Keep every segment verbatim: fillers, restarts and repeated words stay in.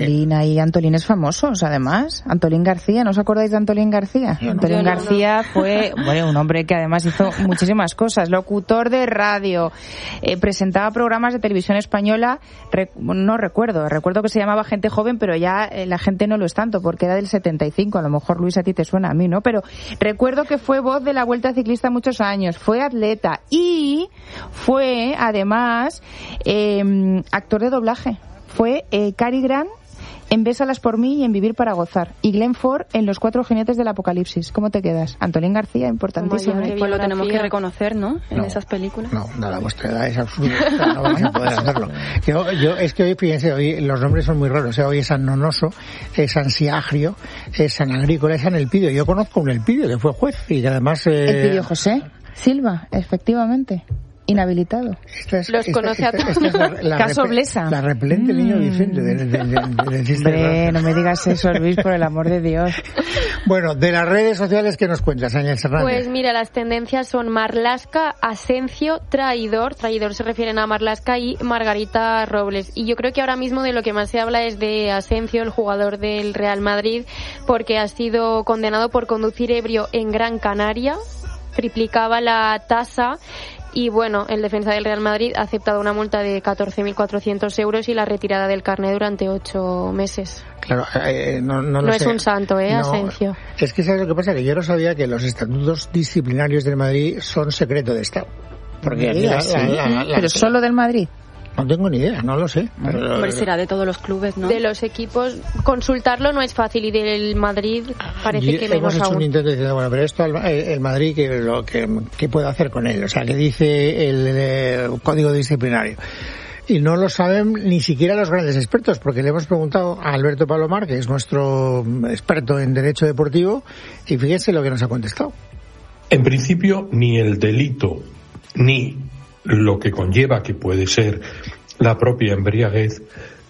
Y Antolín es famosos, además. Antolín García, ¿no os acordáis de Antolín García? No, Antolín no, García no. fue bueno, un hombre que además hizo muchísimas cosas. Locutor de radio, eh, presentaba programas de televisión española, re, no recuerdo, recuerdo que se llamaba Gente Joven, pero ya eh, la gente no lo es tanto, porque era del setenta y cinco, a lo mejor Luis a ti te suena, a mí no, pero recuerdo que fue voz de la Vuelta Ciclista muchos años, fue atleta y fue además eh, actor de doblaje. Fue eh, Cary Grant en Bésalas por mí y en Vivir para gozar. Y Glenn Ford en Los cuatro jinetes del apocalipsis. ¿Cómo te quedas? Antolín García, importantísimo. Pues lo tenemos que reconocer, ¿no? En no, esas películas. No, nada, vuestra edad es absurda. No vais a poder hacerlo. Yo, yo, es que hoy, fíjense, hoy los nombres son muy raros. O sea, hoy es San Nonoso, es San Siagrio, es San Agrícola, es San Elpidio. Yo conozco un Elpidio que fue juez y que además... Eh... Elpidio José Silva, efectivamente. Inhabilitado. Esta es, Los esta, conoce esta, a todos. Esta es la, la Caso rep- Blesa. La repelente mm. niño Vicente. De, de, de, de, de Hombre, no me digas eso, Luis, por el amor de Dios. Bueno, de las redes sociales, ¿qué nos cuentas, Ángel Hernández? Pues mira, las tendencias son Marlaska, Asencio, Traidor. Traidor se refieren a Marlaska y Margarita Robles. Y yo creo que ahora mismo de lo que más se habla es de Asencio, el jugador del Real Madrid, porque ha sido condenado por conducir ebrio en Gran Canaria. Triplicaba la tasa. Y bueno, el defensa del Real Madrid ha aceptado una multa de catorce mil cuatrocientos euros y la retirada del carné durante ocho meses. Claro, eh, no, no, lo no sé. es un santo, ¿eh, no, Asencio? Es que ¿sabes lo que pasa? Que yo no sabía que los estatutos disciplinarios del Madrid son secreto de Estado. Porque aquí la, sí. la, la, la, Pero solo del Madrid. No tengo ni idea, no lo sé. Pero... Hombre, será de todos los clubes, ¿no? De los equipos. Consultarlo no es fácil y del Madrid parece y que menos hemos hecho aún. un intento diciendo, bueno, pero esto el, el Madrid, ¿qué, lo, que, ¿qué puede hacer con él? O sea, ¿qué dice el, el código disciplinario? Y no lo saben ni siquiera los grandes expertos, porque le hemos preguntado a Alberto Palomar, que es nuestro experto en derecho deportivo, y fíjense lo que nos ha contestado. En principio, ni el delito, ni lo que conlleva, que puede ser la propia embriaguez,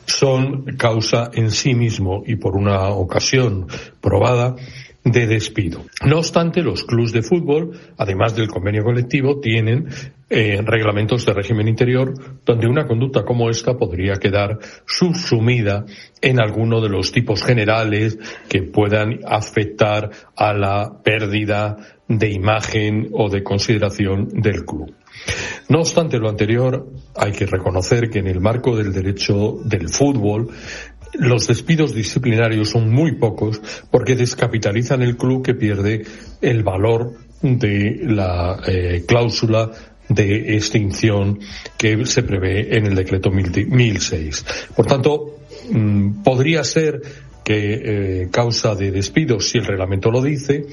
son causa en sí mismo y por una ocasión probada de despido. No obstante, los clubes de fútbol, además del convenio colectivo, tienen eh, reglamentos de régimen interior donde una conducta como esta podría quedar subsumida en alguno de los tipos generales que puedan afectar a la pérdida de imagen o de consideración del club. No obstante lo anterior, hay que reconocer que en el marco del derecho del fútbol, los despidos disciplinarios son muy pocos porque descapitalizan el club, que pierde el valor de la eh, cláusula de extinción que se prevé en el decreto mil seis. Por tanto, mmm, podría ser que eh, causa de despido si el reglamento lo dice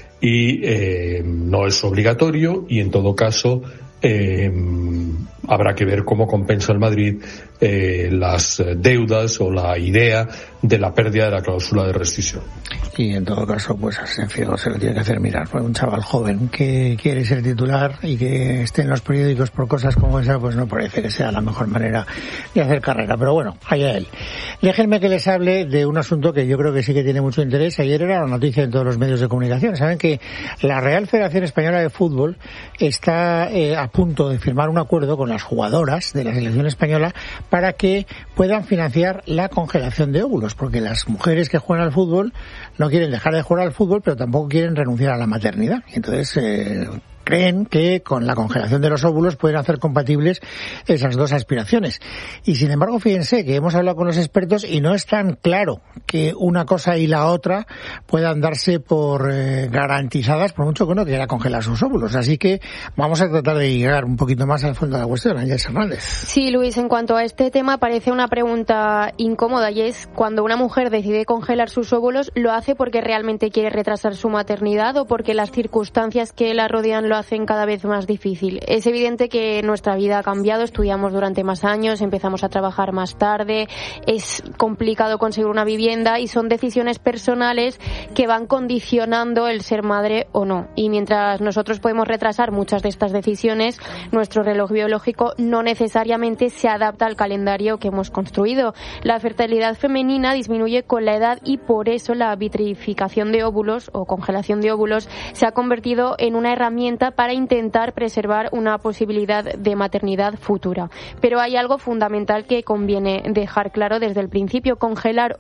y eh, no es obligatorio, y en todo caso Eh, habrá que ver cómo compensa el Madrid eh, las deudas o la idea de la pérdida de la cláusula de rescisión. Y en todo caso, pues Asencio se lo tiene que hacer mirar. Pues un chaval joven que quiere ser titular y que esté en los periódicos por cosas como esa, pues no parece que sea la mejor manera de hacer carrera. Pero bueno, allá él. Déjenme que les hable de un asunto que yo creo que sí que tiene mucho interés. Ayer era la noticia en todos los medios de comunicación. Saben que la Real Federación Española de Fútbol está eh, a punto de firmar un acuerdo con las jugadoras de la selección española para que puedan financiar la congelación de óvulos, porque las mujeres que juegan al fútbol no quieren dejar de jugar al fútbol, pero tampoco quieren renunciar a la maternidad. Y entonces eh, creen que con la congelación de los óvulos pueden hacer compatibles esas dos aspiraciones. Y sin embargo, fíjense que hemos hablado con los expertos y no es tan claro que una cosa y la otra puedan darse por eh, garantizadas, por mucho que uno quiera congelar sus óvulos. Así que vamos a tratar de llegar un poquito más al fondo de la cuestión. Ángel Hernández. Sí, Luis, en cuanto a este tema parece una pregunta incómoda, y es: cuando una mujer decide congelar sus óvulos, ¿lo hace porque realmente quiere retrasar su maternidad o porque las circunstancias que la rodean lo hacen cada vez más difícil? Es evidente que nuestra vida ha cambiado, estudiamos durante más años, empezamos a trabajar más tarde, es complicado conseguir una vivienda y son decisiones personales que van condicionando el ser madre o no. Y mientras nosotros podemos retrasar muchas de estas decisiones, nuestro reloj biológico no necesariamente se adapta al calendario que hemos construido. La fertilidad femenina disminuye con la edad y por eso la vitrificación de óvulos o congelación de óvulos se ha convertido en una herramienta herramienta para intentar preservar una posibilidad de maternidad futura. Pero hay algo fundamental que conviene dejar claro desde el principio: congelar